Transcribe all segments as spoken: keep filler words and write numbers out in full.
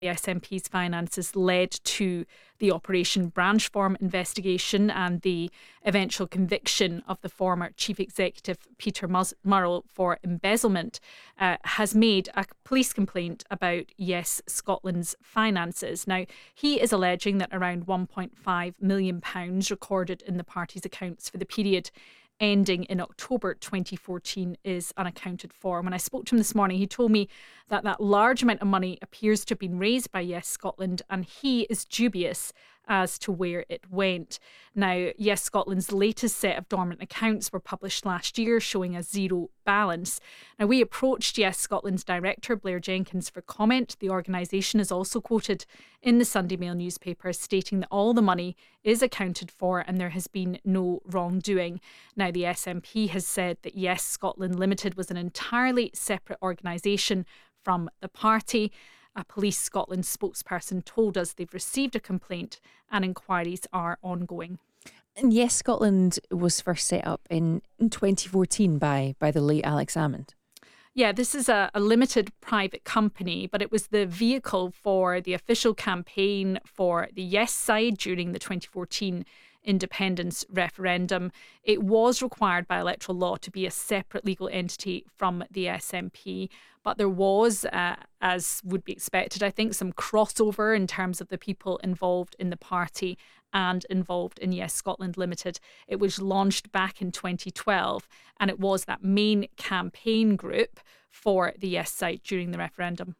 The S N P's finances led to the Operation Branchform investigation and the eventual conviction of the former chief executive Peter Murrell for embezzlement, uh, has made a police complaint about Yes Scotland's finances. Now, he is alleging that around one point five million pounds recorded in the party's accounts for the period ending in October twenty fourteen is unaccounted for. When I spoke to him this morning, he told me that that large amount of money appears to have been raised by Yes Scotland, and he is dubious as to where it went. Now, Yes Scotland's latest set of dormant accounts were published last year, showing a zero balance. Now, we approached Yes Scotland's director, Blair Jenkins, for comment. The organisation is also quoted in the Sunday Mail newspaper stating that all the money is accounted for and there has been no wrongdoing. Now, the S N P has said that Yes Scotland Limited was an entirely separate organisation from the party. A Police Scotland spokesperson told us they've received a complaint and inquiries are ongoing. And Yes Scotland was first set up in, in twenty fourteen by, by the late Alex Salmond. Yeah, this is a, a limited private company, but it was the vehicle for the official campaign for the Yes side during the twenty fourteen independence referendum. It was required by electoral law to be a separate legal entity from the S N P, but there was, uh, as would be expected, I think, some crossover in terms of the people involved in the party and involved in Yes Scotland Limited. It was launched back in twenty twelve, and it was that main campaign group for the Yes side during the referendum.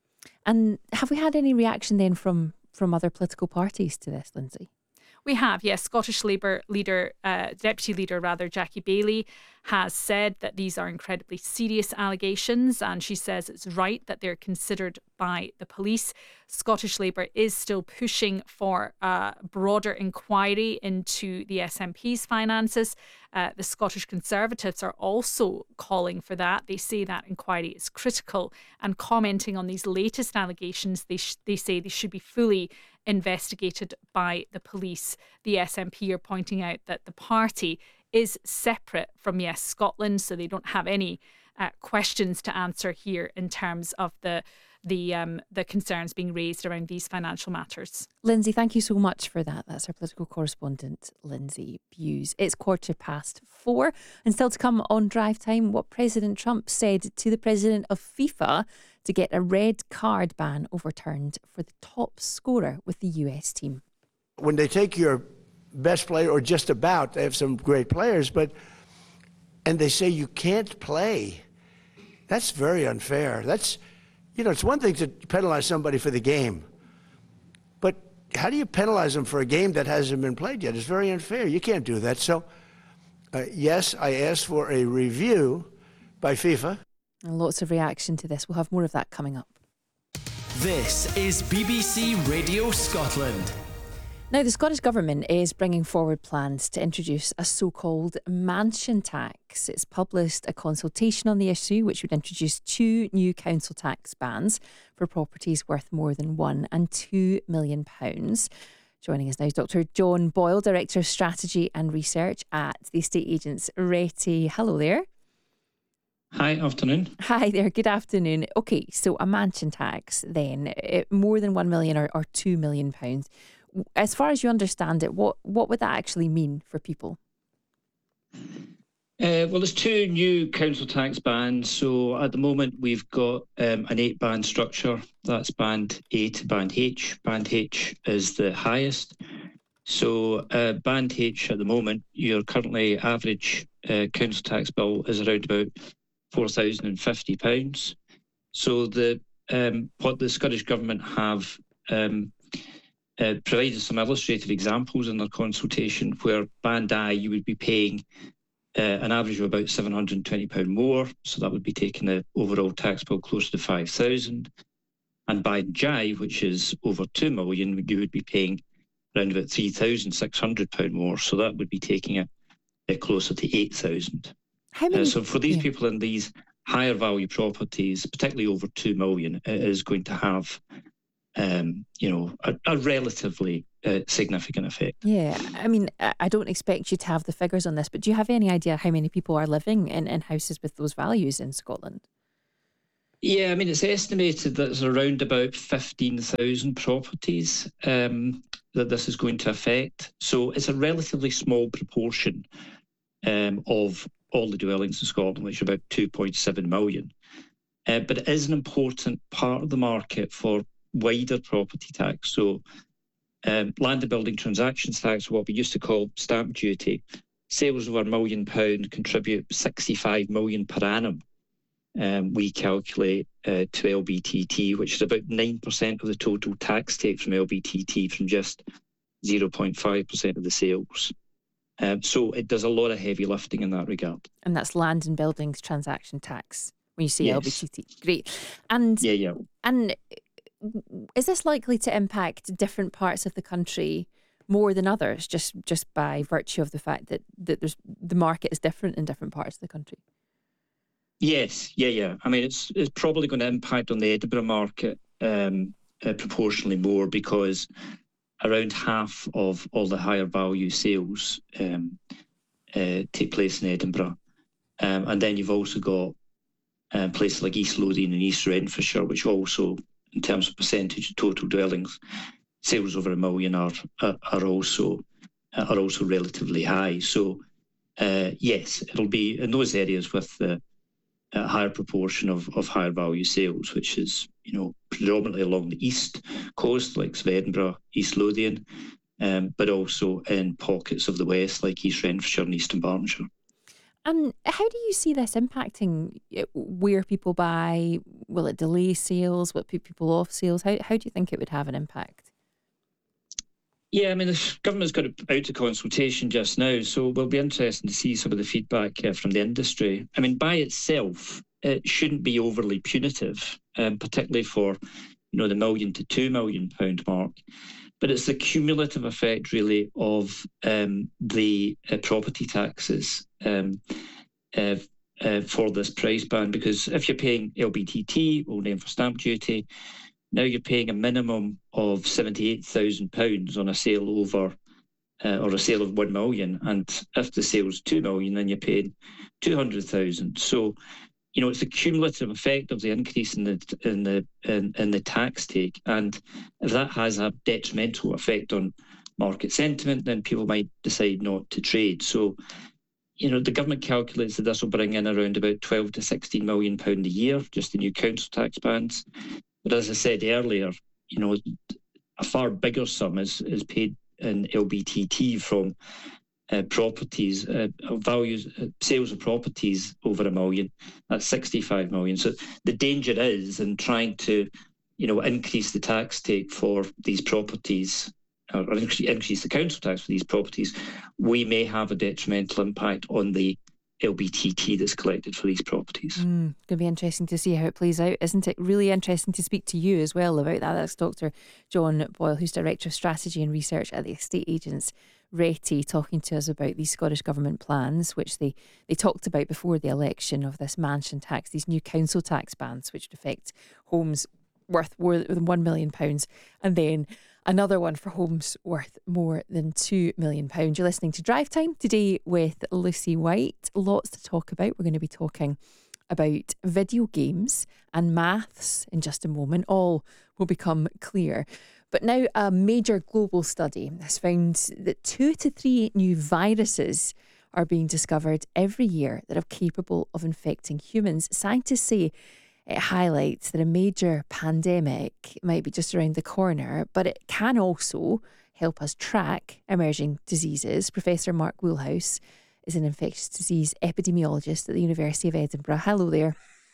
And have we had any reaction then from, from other political parties to this, Lindsay? We have, yes. Scottish Labour leader, uh, Deputy Leader rather, Jackie Baillie has said that these are incredibly serious allegations, and she says it's right that they're considered by the police. Scottish Labour is still pushing for a broader inquiry into the S N P's finances. Uh, the Scottish Conservatives are also calling for that. They say that inquiry is critical, and commenting on these latest allegations, they sh- they say they should be fully investigated by the police. The S N P are pointing out that the party is separate from Yes Scotland, so they don't have any uh, questions to answer here in terms of the the um, the concerns being raised around these financial matters. Lindsay, thank you so much for that. That's our political correspondent, Lindsay Bewes. It's quarter past four, and still to come on Drive Time, what President Trump said to the president of FIFA to get a red card ban overturned for the top scorer with the U S team. When they take your best player, or just about, they have some great players, but and they say you can't play, that's very unfair. That's, you know, it's one thing to penalize somebody for the game, but how do you penalize them for a game that hasn't been played yet? It's very unfair. You can't do that. So, uh, yes, I asked for a review by FIFA. And lots of reaction to this. We'll have more of that coming up. This is B B C Radio Scotland. Now, the Scottish Government is bringing forward plans to introduce a so-called mansion tax. It's published a consultation on the issue, which would introduce two new council tax bands for properties worth more than one and two million pounds. Joining us now is Doctor John Boyle, Director of Strategy and Research at the estate agents Retty. Hello there. Hi, afternoon. Hi there, good afternoon. Okay, so a mansion tax then, it, more than one million or, or two million pounds. As far as you understand it, what, what would that actually mean for people? Uh, well, there's two new council tax bands. So at the moment, we've got um, an eight-band structure. That's band A to band H. Band H is the highest. So uh, band H at the moment, your currently average uh, council tax bill is around about four thousand fifty pounds. So the um, what the Scottish Government have um, uh, provided some illustrative examples in their consultation where band I you would be paying uh, an average of about seven hundred twenty pounds more. So that would be taking the overall tax bill closer to five thousand. And band J, which is over two million, you would be paying around about three thousand six hundred pounds more. So that would be taking it uh, closer to eight thousand. How many? Uh, so for these yeah. people in these higher value properties, particularly over two million, it is going to have, um, you know, a, a relatively uh, significant effect. Yeah, I mean, I don't expect you to have the figures on this, but do you have any idea how many people are living in, in houses with those values in Scotland? Yeah, I mean, it's estimated that there's around about fifteen thousand properties um, that this is going to affect. So it's a relatively small proportion um, of all the dwellings in Scotland, which are about two point seven million. Uh, but it is an important part of the market for wider property tax. So um, land and building transactions tax, what we used to call stamp duty, sales over a million pound contribute sixty-five million per annum. Um, we calculate uh, to L B T T, which is about nine percent of the total tax take from L B T T from just zero point five percent of the sales. Um, so it does a lot of heavy lifting in that regard. And that's land and buildings transaction tax when you say Yes. L B T T. Great. And Yeah, yeah. and is this likely to impact different parts of the country more than others, just just by virtue of the fact that, that there's the market is different in different parts of the country? Yes, yeah, yeah. I mean, it's it's probably going to impact on the Edinburgh market um, uh, proportionally more, because around half of all the higher value sales um, uh, take place in Edinburgh. Um, and then you've also got uh, places like East Lothian and East Renfrewshire, which also, in terms of percentage of total dwellings, sales over a million are are, are also are also relatively high. So uh, yes, it'll be in those areas with the a higher proportion of, of higher value sales, which is, you know, predominantly along the east coast, like Edinburgh, East Lothian, um, but also in pockets of the west, like East Renfrewshire and East Dunbartonshire. And how do you see this impacting where people buy? Will it delay sales? Will it put people off sales? How how do you think it would have an impact? Yeah, I mean, the government's got it out to consultation just now, so we'll be interested to see some of the feedback uh, from the industry. I mean, by itself, it shouldn't be overly punitive, um, particularly for, you know, the million to two million pound mark. But it's the cumulative effect, really, of um, the uh, property taxes um, uh, uh, for this price band. Because if you're paying L B T T, old name for stamp duty, now you're paying a minimum of seventy-eight thousand pounds on a sale over, uh, or a sale of one million. And if the sale's two million, then you're paying two hundred thousand. So, you know, it's the cumulative effect of the increase in the in the in, in the tax take. And if that has a detrimental effect on market sentiment, then people might decide not to trade. So, you know, the government calculates that this will bring in around about twelve to sixteen million pound a year, just the new council tax bands. But as I said earlier, you know, a far bigger sum is, is paid in L B T T from uh, properties, uh, values, uh, sales of properties over a million. That's sixty-five million. So the danger is in trying to, you know, increase the tax take for these properties, or increase the council tax for these properties, we may have a detrimental impact on the L B T T that's collected for these properties. Mm, going to be interesting to see how it plays out, isn't it? Really interesting to speak to you as well about that. That's Doctor John Boyle, who's Director of Strategy and Research at the estate agents RETI, talking to us about these Scottish Government plans, which they, they talked about before the election, of this mansion tax, these new council tax bans, which would affect homes worth more than one million pounds, and then another one for homes worth more than two million pounds. You're listening to Drive Time today with Lucy White. Lots to talk about. We're going to be talking about video games and maths in just a moment. All will become clear. But now a major global study has found that two to three new viruses are being discovered every year that are capable of infecting humans. Scientists say it highlights that a major pandemic might be just around the corner, but it can also help us track emerging diseases. Professor Mark Woolhouse is an infectious disease epidemiologist at the University of Edinburgh. Hello there.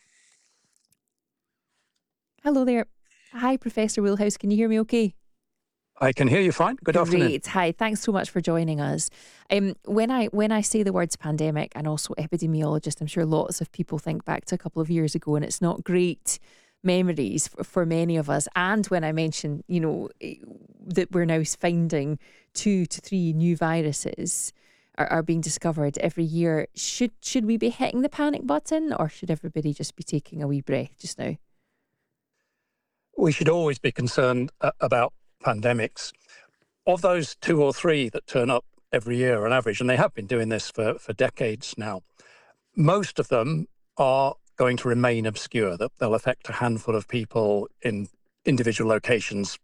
Hello there. Hi, Professor Woolhouse. Can you hear me okay? I can hear you fine. Good afternoon. Great. Hi. Thanks so much for joining us. Um, when I when I say the words pandemic and also epidemiologist, I'm sure lots of people think back to a couple of years ago, and it's not great memories for, for many of us. And when I mention, you know, that we're now finding two to three new viruses are, are being discovered every year, should should we be hitting the panic button, or should everybody just be taking a wee breath just now? We should always be concerned uh, about pandemics. Of those two or three that turn up every year on average, and they have been doing this for, for decades now, most of them are going to remain obscure, that they'll affect a handful of people in individual locations